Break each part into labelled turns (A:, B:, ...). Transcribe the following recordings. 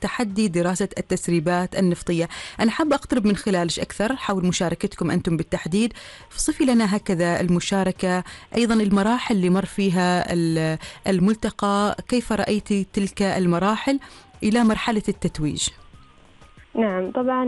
A: تحدي دراسة التسريبات النفطية. أنا حابة أقترب من خلالش أكثر حول مشاركتكم أنتم بالتحديد. صفي لنا هكذا المشاركة، أيضا المراحل اللي مر فيها الملتقى، كيف رأيتي تلك المراحل إلى مرحلة التتويج؟
B: نعم، طبعا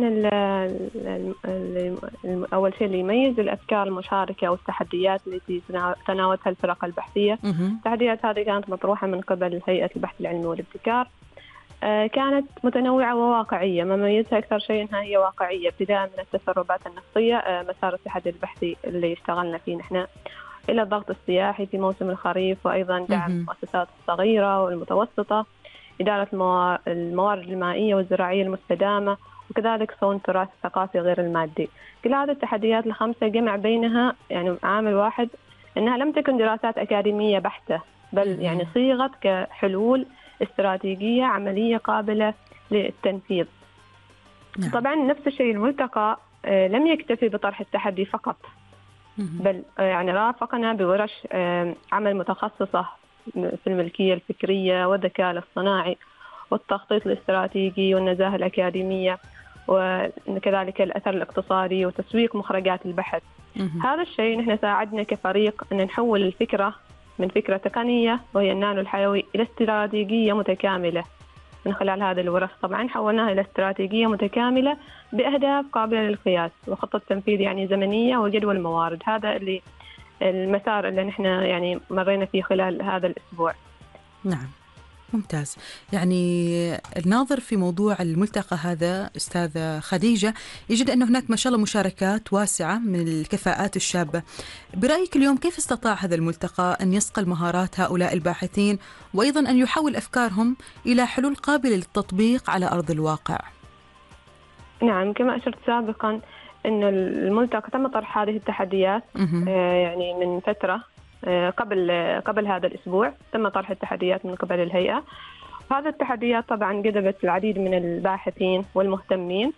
B: أول شيء اللي يميز الأفكار المشاركة والتحديات التي تناولتها الفرق البحثية. التحديات هذه كانت مطروحة من قبل هيئة البحث العلمي والابتكار، كانت متنوعة وواقعية. ما ميزها أكثر شيء أنها هي واقعية، ابتداء من التسربات النفطية، مسار التحدي البحثي اللي اشتغلنا فيه نحن، إلى الضغط السياحي في موسم الخريف، وأيضا دعم المؤسسات الصغيرة والمتوسطة، إدارة الموارد المائية والزراعية المستدامة، وكذلك صون التراث الثقافي غير المادي. كل هذه التحديات الخمسة جمع بينها يعني عامل واحد، أنها لم تكن دراسات أكاديمية بحتة، بل يعني صيغت كحلول استراتيجية عملية قابلة للتنفيذ. طبعا نفس الشيء الملتقى لم يكتفي بطرح التحدي فقط، بل يعني رافقنا بورش عمل متخصصة في الملكية الفكرية والذكاء الاصطناعي والتخطيط الاستراتيجي والنزاهة الأكاديمية، وكذلك الأثر الاقتصادي وتسويق مخرجات البحث. هذا الشيء نحن ساعدنا كفريق أن نحول الفكرة من فكرة تقنية وهي النانو الحيوي إلى استراتيجية متكاملة. من خلال هذه الورش طبعا حولناها إلى استراتيجية متكاملة بأهداف قابلة للقياس وخطة تنفيذ يعني زمنية وجدول موارد. هذا اللي المسار اللي نحن يعني مرينا فيه خلال هذا الأسبوع.
A: نعم، ممتاز. يعني الناظر في موضوع الملتقى هذا أستاذة خديجة يجد أن هناك ما شاء الله مشاركات واسعة من الكفاءات الشابة. برأيك اليوم كيف استطاع هذا الملتقى أن يصقل مهارات هؤلاء الباحثين وأيضا أن يحول أفكارهم إلى حلول قابلة للتطبيق على أرض الواقع؟
B: نعم، كما أشرت سابقا أن الملتقى تم طرح هذه التحديات يعني من فترة قبل هذا الأسبوع تم طرح التحديات من قبل الهيئة. هذه التحديات طبعا جذبت العديد من الباحثين والمهتمين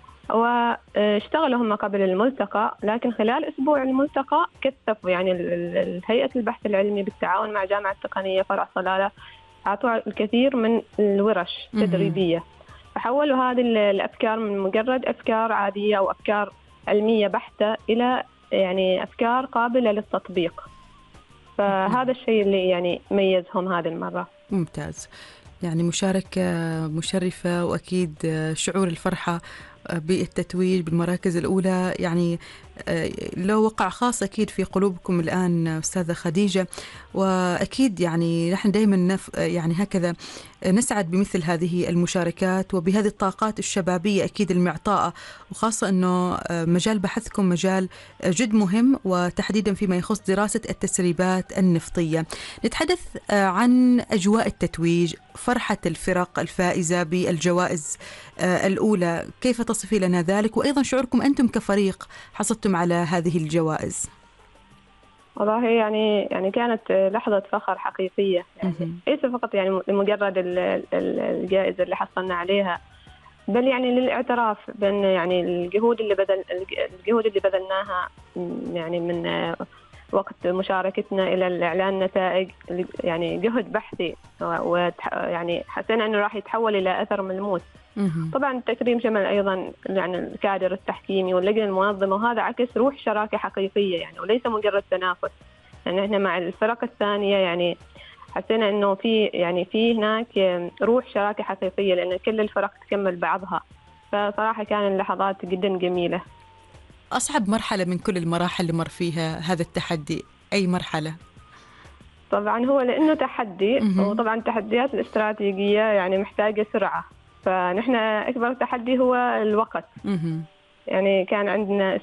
B: واشتغلوا هم قبل الملتقى، لكن خلال أسبوع الملتقى كثفوا يعني هيئة البحث العلمي بالتعاون مع جامعة التقنية فرع صلالة أعطوا الكثير من الورش تدريبية، فحولوا هذه الأفكار من مجرد أفكار عادية أو أفكار علمية بحتة إلى يعني أفكار قابلة للتطبيق. فهذا الشيء اللي يعني ميزهم هذه المرة.
A: ممتاز، يعني مشاركة مشرفة، وأكيد شعور الفرحة بالتتويج بالمراكز الأولى يعني له وقع خاص أكيد في قلوبكم الآن أستاذة خديجة. وأكيد يعني نحن دائما يعني هكذا نسعد بمثل هذه المشاركات وبهذه الطاقات الشبابية أكيد المعطاءة، وخاصة أنه مجال بحثكم مجال جد مهم، وتحديدا فيما يخص دراسة التسريبات النفطية. نتحدث عن أجواء التتويج، فرحة الفرق الفائزة بالجوائز الأولى، كيف تصفي لنا ذلك؟ وأيضا شعوركم أنتم كفريق حصلتم على هذه الجوائز.
B: والله يعني كانت لحظة فخر حقيقية، يعني ليس فقط يعني لمجرد الجائزة اللي حصلنا عليها، بل يعني للاعتراف بأن يعني الجهود اللي بذلناها يعني من وقت مشاركتنا إلى الإعلان نتائج، يعني جهد بحثي، ويعني حسينا أنه راح يتحول إلى أثر ملموس. طبعا التكريم شمل أيضا يعني الكادر التحكيمي واللجنة المنظمة، وهذا عكس روح شراكة حقيقية يعني، وليس مجرد تنافس. يعني احنا مع الفرق الثانية يعني حسينا أنه في هناك روح شراكة حقيقية، لأن كل الفرق تكمل بعضها. فصراحة كان اللحظات جدا جميلة.
A: أصعب مرحلة من كل المراحل اللي مر فيها هذا التحدي أي مرحلة؟
B: طبعا هو لأنه تحدي، وطبعا التحديات الاستراتيجية يعني محتاجة سرعة، فنحن أكبر تحدي هو الوقت. يعني كان عندنا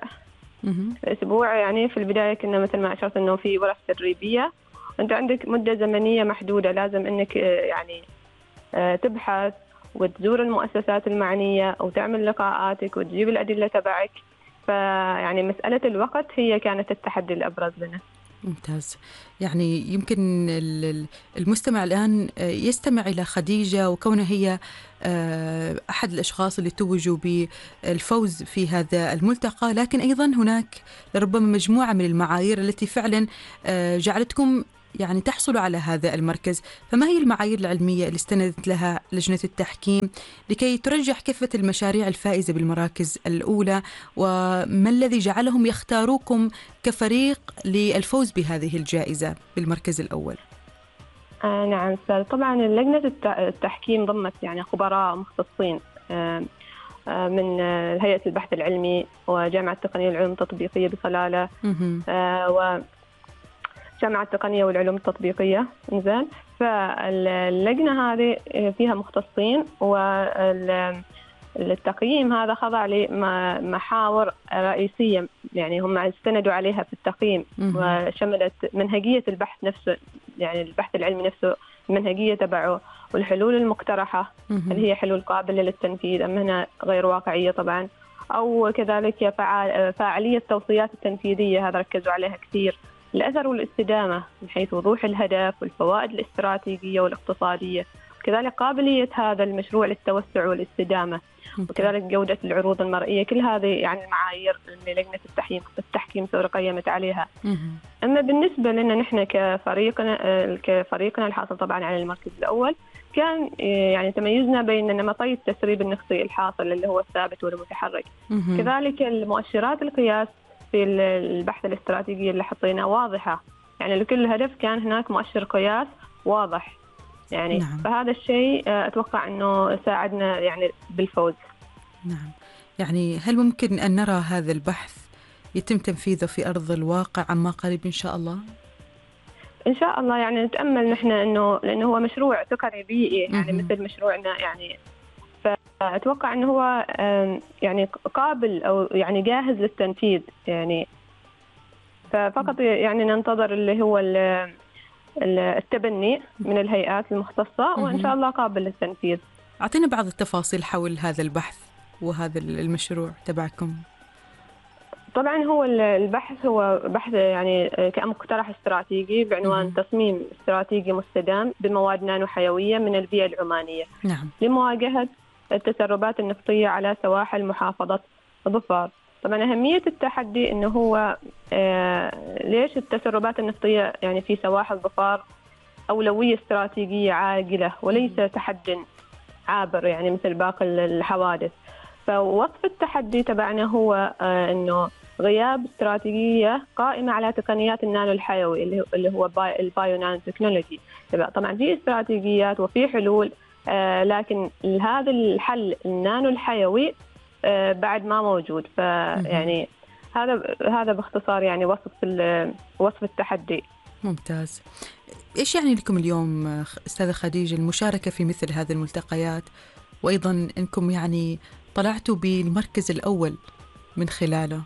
B: أسبوع يعني في البداية كنا مثل ما أشرت أنه في ورش تدريبية، أنت عندك مدة زمنية محدودة، لازم أنك يعني تبحث وتزور المؤسسات المعنية وتعمل لقاءاتك وتجيب الأدلة تبعك. فيعني مسألة الوقت هي كانت التحدي الأبرز لنا.
A: ممتاز. يعني يمكن المستمع الآن يستمع إلى خديجة وكونها هي أحد الأشخاص اللي توجوا بالفوز في هذا الملتقى، لكن أيضا هناك لربما مجموعة من المعايير التي فعلا جعلتكم يعني تحصلوا على هذا المركز، فما هي المعايير العلمية اللي استندت لها لجنة التحكيم لكي ترجح كفة المشاريع الفائزة بالمراكز الأولى، وما الذي جعلهم يختاروكم كفريق للفوز بهذه الجائزة بالمركز الأول؟
B: نعم أستاذ، طبعا لجنة التحكيم ضمت يعني خبراء مختصين من هيئة البحث العلمي وجامعة التقنية والعلوم التطبيقية بصلالة وجامعة التقنية والعلوم التطبيقية. إنزين، فاللجنة هذه فيها مختصين، والتقييم هذا خضع لمحاور رئيسية يعني هم استندوا عليها في التقييم، وشملت منهجية البحث نفسه، يعني البحث العلمي نفسه المنهجية تبعه، والحلول المقترحة اللي هي حلول قابلة للتنفيذ أما هنا غير واقعية طبعا، أو كذلك فاعلية التوصيات التنفيذية، هذا ركزوا عليها كثير، الأثر والاستدامة من حيث وضوح الهدف والفوائد الاستراتيجية والاقتصادية، وكذلك قابلية هذا المشروع للتوسع والاستدامة، وكذلك جودة العروض المرئية. كل هذه يعني المعايير اللي لجنة التحكيم قيمت عليها. أما بالنسبة لنا نحن كفريقنا الحاصل طبعا على المركز الأول، كان يعني تميزنا بين نمطي التسريب النقطي الحاصل اللي هو الثابت والمتحرك، كذلك المؤشرات القياس في البحث الاستراتيجي اللي حطيناه واضحة، يعني لكل هدف كان هناك مؤشر قياس واضح يعني. نعم. فهذا الشيء أتوقع أنه ساعدنا يعني بالفوز.
A: نعم، يعني هل ممكن أن نرى هذا البحث يتم تنفيذه في أرض الواقع عما قريب إن شاء الله؟
B: إن شاء الله، يعني نتأمل نحن أنه لأنه هو مشروع سكري بيئي يعني مثل مشروعنا يعني، فأتوقع أنه هو يعني قابل أو يعني جاهز للتنفيذ يعني، ففقط يعني ننتظر اللي هو التبني من الهيئات المختصة، وإن شاء الله قابل للتنفيذ.
A: أعطينا بعض التفاصيل حول هذا البحث وهذا المشروع تبعكم.
B: طبعا هو البحث هو بحث يعني كمقترح استراتيجي بعنوان تصميم استراتيجي مستدام بمواد نانو حيوية من البيئة العمانية.
A: نعم.
B: لمواجهة التسربات النفطية على سواحل محافظة ظفار. طبعا أهمية التحدي إنه هو ليش التسربات النفطية يعني في سواحل ظفار أولوية استراتيجية عاجلة وليس تحدي عابر يعني مثل باقي الحوادث. فوصف التحدي تبعنا هو إنه غياب استراتيجية قائمة على تقنيات النانو الحيوي اللي هو البايو نانو تكنولوجي. طبعا في استراتيجيات وفي حلول، لكن هذا الحل النانو الحيوي بعد ما موجود. فيعني هذا باختصار يعني وصف التحدي.
A: ممتاز. إيش يعني لكم اليوم أستاذة خديجة المشاركة في مثل هذه الملتقيات، وأيضا أنكم يعني طلعتوا بالمركز الأول من خلاله؟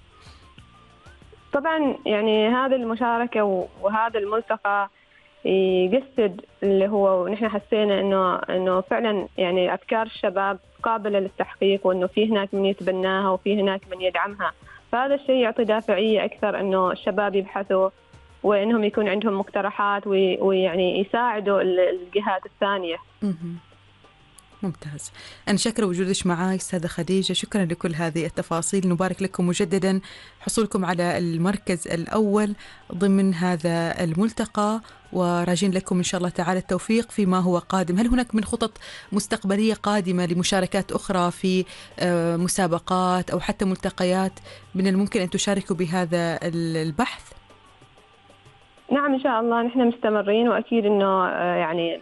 B: طبعا يعني هذه المشاركة وهذا الملتقى يجسد اللي هو نحن حسينا إنه فعلا يعني أفكار الشباب قابلة للتحقيق، وإنه في هناك من يتبناها وفي هناك من يدعمها. فهذا الشيء يعطي دافعية أكثر إنه الشباب يبحثوا وإنهم يكون عندهم مقترحات ويعني يساعدوا الجهات الثانية.
A: ممتاز. أنا شكرا وجودك معي أستاذة خديجة، شكرا لكل هذه التفاصيل. نبارك لكم مجددا حصولكم على المركز الأول ضمن هذا الملتقى، وراجين لكم إن شاء الله تعالى التوفيق فيما هو قادم. هل هناك من خطط مستقبلية قادمة لمشاركات أخرى في مسابقات أو حتى ملتقيات من الممكن أن تشاركوا بهذا البحث؟
B: نعم إن شاء الله نحن مستمرين، وأكيد إنه يعني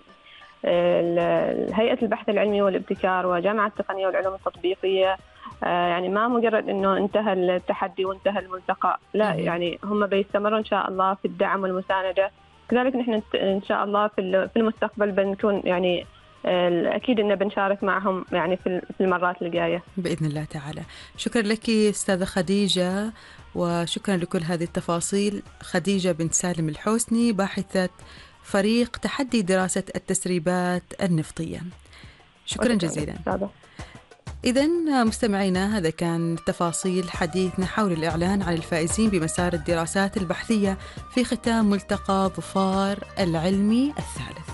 B: هيئة البحث العلمي والابتكار وجامعة التقنية والعلوم التطبيقية يعني ما مجرد إنه انتهى التحدي وانتهى الملتقى، لا يعني هم بيستمروا إن شاء الله في الدعم والمساندة. كذلك نحن إن شاء الله في المستقبل بنكون يعني أكيد إنه بنشارك معهم يعني في المرات الجاية
A: بإذن الله تعالى. شكرا لك أستاذة خديجة، وشكرا لكل هذه التفاصيل. خديجة بنت سالم الحوسني، باحثة فريق تحدي دراسة التسريبات النفطية. شكرا جزيلا. إذن مستمعينا، هذا كان تفاصيل حديثنا حول الإعلان عن الفائزين بمسار الدراسات البحثية في ختام ملتقى ظفار العلمي الثالث.